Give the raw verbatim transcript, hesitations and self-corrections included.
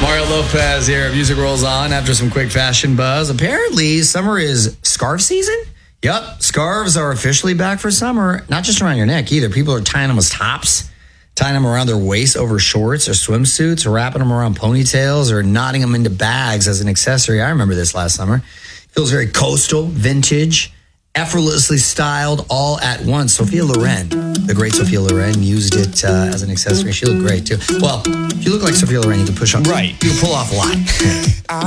Mario Lopez here. Music rolls on after some quick fashion buzz. Apparently, summer is scarf season. Yep, scarves are officially back for summer. Not just around your neck either. People are tying them as tops, tying them around their waist over shorts or swimsuits, or wrapping them around ponytails, or knotting them into bags as an accessory. I remember this last summer. Feels very coastal, vintage, effortlessly styled all at once. Sophia Loren, the great Sophia Loren, used it uh, as an accessory. She looked great too. Well, if you look like Sophia Loren, you can push off. Right. You can pull off a lot.